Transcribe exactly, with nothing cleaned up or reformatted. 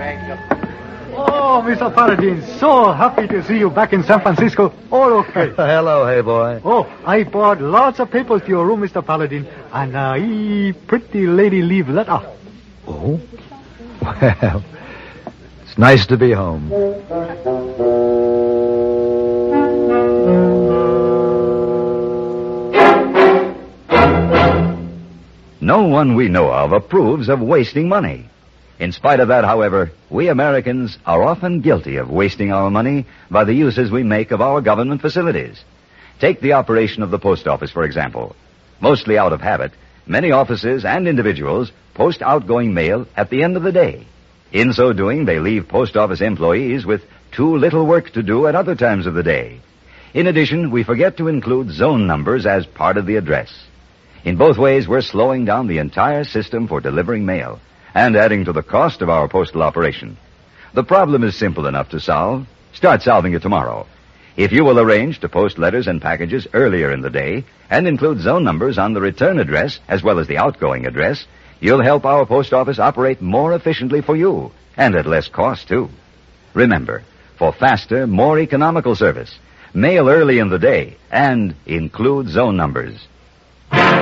Thank you. Oh, Mister Paladin, so happy to see you back in San Francisco. All okay. Hello, hey boy. Oh, I brought lots of papers to your room, Mister Paladin, and a pretty lady leave letter. Oh? Well, it's nice to be home. No one we know of approves of wasting money. In spite of that, however, we Americans are often guilty of wasting our money by the uses we make of our government facilities. Take the operation of the post office, for example. Mostly out of habit, many offices and individuals post outgoing mail at the end of the day. In so doing, they leave post office employees with too little work to do at other times of the day. In addition, we forget to include zone numbers as part of the address. In both ways, we're slowing down the entire system for delivering mail and adding to the cost of our postal operation. The problem is simple enough to solve. Start solving it tomorrow. If you will arrange to post letters and packages earlier in the day and include zone numbers on the return address as well as the outgoing address, you'll help our post office operate more efficiently for you and at less cost, too. Remember, for faster, more economical service, mail early in the day and include zone numbers.